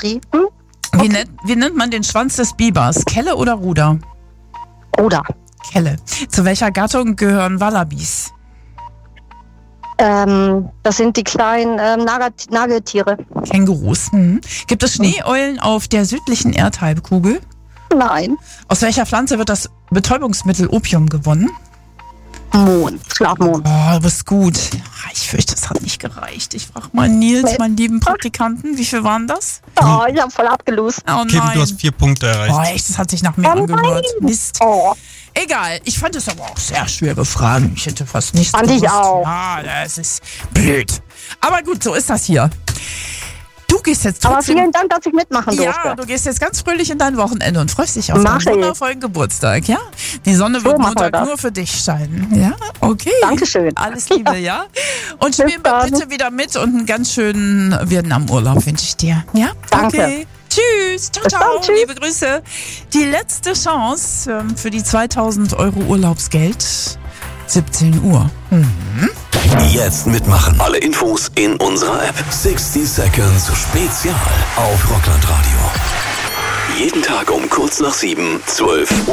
Industrie. Wie nennt man den Schwanz des Bibers? Kelle oder Ruder? Ruder. Kelle. Zu welcher Gattung gehören Wallabis? Das sind die kleinen Nagetiere. Kängurus. Gibt es Schneeeulen auf der südlichen Erdhalbkugel? Nein. Aus welcher Pflanze wird das Betäubungsmittel Opium gewonnen? Schlafmohn. Oh, du bist gut. Ich fürchte, das hat nicht gereicht. Ich frage mal Nils, meinen lieben Praktikanten, wie viel waren das? Oh, ich habe voll abgelost. Oh Kim, nein. du hast 4 Punkte erreicht. Oh, echt, das hat sich nach mir angehört. Mist. Oh. Egal, ich fand es aber auch sehr schwere Fragen. Ich hätte fast nichts Fand ich gewusst. auch. Ja, das ist blöd. Aber gut, so ist das hier. Du gehst jetzt Aber trotzdem... vielen Dank, dass ich mitmachen durfte. Ja, du gehst jetzt ganz fröhlich in dein Wochenende und freust dich auf Mach deinen ich. wundervollen Geburtstag, ja? Die Sonne wird machen wir Montag das. nur für dich scheinen, ja? Okay. Dankeschön. Alles Liebe, ja? Und spielen wir dann. bitte wieder mit und einen ganz schönen Vietnam-Urlaub wünsche ich dir, ja? Danke. Okay. Tschüss, ciao, Bis ciao, dann, tschüss. liebe Grüße. Die letzte Chance für die 2000 € Urlaubsgeld, 17 Uhr. Jetzt mitmachen. Alle Infos in unserer App. 60 Seconds Spezial auf Rockland Radio. Jeden Tag um kurz nach 7, 12 Uhr.